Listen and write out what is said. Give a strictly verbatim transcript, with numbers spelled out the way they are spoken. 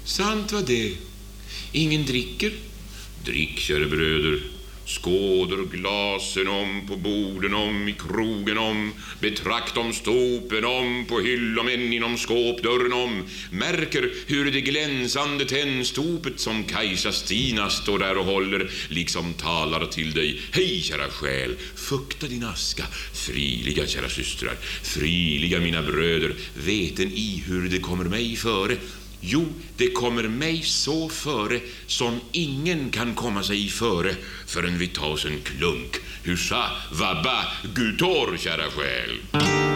Sant var det. Ingen dricker. Drick, kära bröder. Skåder glasen om, på borden om, i krogen om. Betrakt om stopen om, på hyllomän inom skåpdörren om. Märker hur det glänsande tändstopet som Kajsa Stina står där och håller liksom talar till dig. Hej, kära själ, fukta din aska. Friliga, kära systrar, friliga mina bröder. Veten i hur det kommer mig före. Jo, det kommer mig så före som ingen kan komma sig före förrän vi tar oss en klunk. Hursa, vabba, gutor, kära själ.